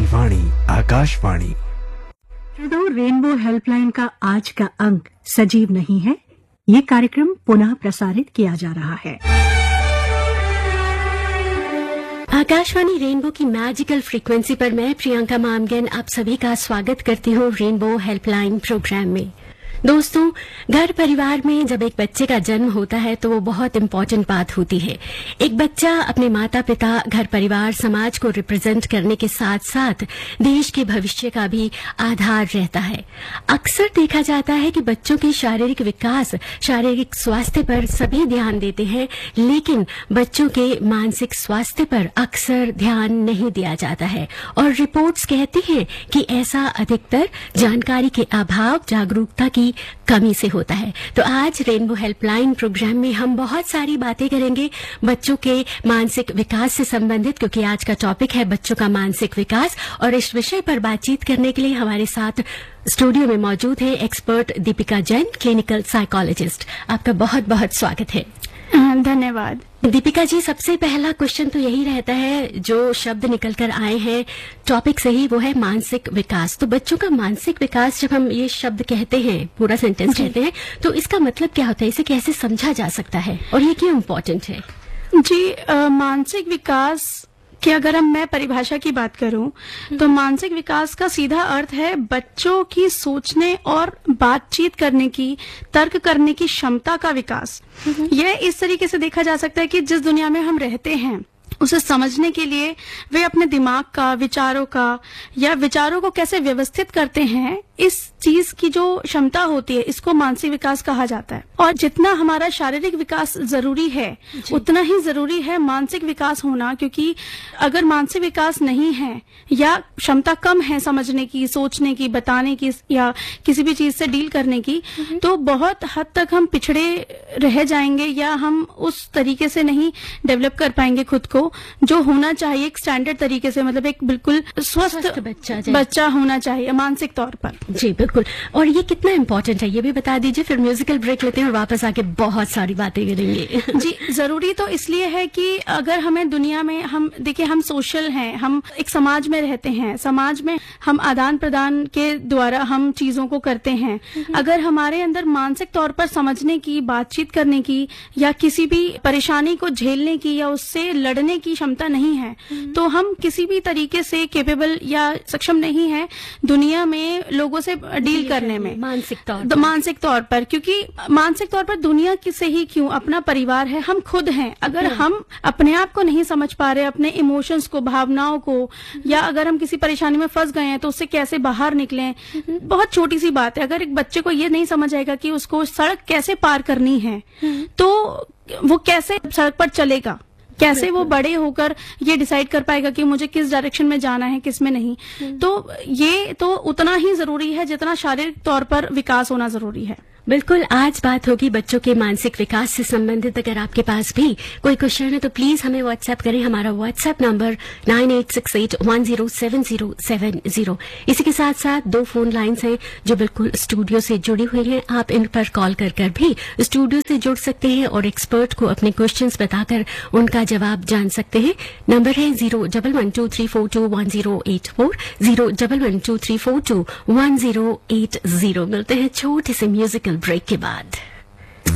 वाणी Akashvani. Rainbow helpline का आज का अंक सजीव नहीं है। ये कार्यक्रम पुनः प्रसारित किया जा रहा है। आकाशवाणी रेनबो की मैजिकल फ्रीक्वेंसी पर मैं प्रियंका मामगन आप सभी का स्वागत करती हूँ रेनबो हेल्पलाइन प्रोग्राम में। दोस्तों, घर परिवार में जब एक बच्चे का जन्म होता है तो वो बहुत इम्पोर्टेंट बात होती है। एक बच्चा अपने माता पिता, घर परिवार, समाज को रिप्रेजेंट करने के साथ साथ देश के भविष्य का भी आधार रहता है। अक्सर देखा जाता है कि बच्चों के शारीरिक विकास, शारीरिक स्वास्थ्य पर सभी ध्यान देते हैं, लेकिन बच्चों के मानसिक स्वास्थ्य पर अक्सर ध्यान नहीं दिया जाता है और रिपोर्ट्स कहती हैं कि ऐसा अधिकतर जानकारी के अभाव, जागरूकता की कमी से होता है। तो आज रेनबो हेल्पलाइन प्रोग्राम में हम बहुत सारी बातें करेंगे बच्चों के मानसिक विकास से संबंधित, क्योंकि आज का टॉपिक है बच्चों का मानसिक विकास। और इस विषय पर बातचीत करने के लिए हमारे साथ स्टूडियो में मौजूद है expert Deepika Jain, clinical psychologist. आपका बहुत बहुत स्वागत है। धन्यवाद। दीपिका जी, सबसे पहला क्वेश्चन तो यही रहता है, जो शब्द निकल कर आए हैं टॉपिक से ही, वो है मानसिक विकास। तो बच्चों का मानसिक विकास, जब हम ये शब्द कहते हैं, पूरा सेंटेंस कहते हैं, तो इसका मतलब क्या होता है? इसे कैसे समझा जा सकता है और ये क्यों इम्पोर्टेंट है? जी, मानसिक विकास कि अगर मैं परिभाषा की बात करूं तो मानसिक विकास का सीधा अर्थ है बच्चों की सोचने और बातचीत करने की, तर्क करने की क्षमता का विकास। यह इस तरीके से देखा जा सकता है कि जिस दुनिया में हम रहते हैं उसे समझने के लिए वे अपने दिमाग का, विचारों का या विचारों को कैसे व्यवस्थित करते हैं, इस चीज की जो क्षमता होती है, इसको मानसिक विकास कहा जाता है। और जितना हमारा शारीरिक विकास जरूरी है उतना ही जरूरी है मानसिक विकास होना, क्योंकि अगर मानसिक विकास नहीं है या क्षमता कम है समझने की, सोचने की, बताने की या किसी भी चीज से डील करने की, तो बहुत हद तक हम पिछड़े रह जाएंगे या हम उस तरीके से नहीं डेवलप कर पाएंगे खुद को जो होना चाहिए एक स्टैंडर्ड तरीके से। मतलब एक बिल्कुल स्वस्थ बच्चा होना चाहिए मानसिक तौर पर। जी बिल्कुल। और ये कितना इम्पोर्टेंट है ये भी बता दीजिए, फिर म्यूजिकल ब्रेक लेते हैं और वापस आके बहुत सारी बातें करेंगे। जी, जरूरी तो इसलिए है कि अगर हमें दुनिया में, हम देखिए, हम सोशल हैं, हम एक समाज में रहते हैं, समाज में हम आदान प्रदान के द्वारा हम चीजों को करते हैं। अगर हमारे अंदर मानसिक तौर पर समझने की, बातचीत करने की या किसी भी परेशानी को झेलने की या उससे लड़ने की क्षमता नहीं है, तो हम किसी भी तरीके से कैपेबल या सक्षम नहीं है दुनिया में लोगों से डील करने में मानसिक तौर पर। क्योंकि मानसिक तौर पर दुनिया से ही क्यों, अपना परिवार है, हम खुद हैं। अगर हम अपने आप को नहीं समझ पा रहे, अपने इमोशंस को, भावनाओं को, या अगर हम किसी परेशानी में फंस गए हैं तो उससे कैसे बाहर निकलें, बहुत छोटी सी बात है। अगर एक बच्चे को ये नहीं समझ आएगा कि उसको सड़क कैसे पार करनी है, तो वो कैसे सड़क पर चलेगा, कैसे वो बड़े होकर ये डिसाइड कर पाएगा कि मुझे किस डायरेक्शन में जाना है, किस में नहीं। तो ये तो उतना ही जरूरी है जितना शारीरिक तौर पर विकास होना जरूरी है। बिल्कुल। आज बात होगी बच्चों के मानसिक विकास से संबंधित। अगर आपके पास भी कोई क्वेश्चन है तो प्लीज हमें व्हाट्सएप करें। हमारा व्हाट्सएप नंबर 9868107070। इसी के साथ साथ 2 फोन लाइन्स हैं जो बिल्कुल स्टूडियो से जुड़ी हुई हैं। आप इन पर कॉल कर भी स्टूडियो से जुड़ सकते हैं और एक्सपर्ट को अपने क्वेश्चंस बताकर उनका जवाब जान सकते हैं। नंबर है 01123421084, 01123421080। मिलते हैं छोटे से म्यूजिकल ब्रेक के बाद।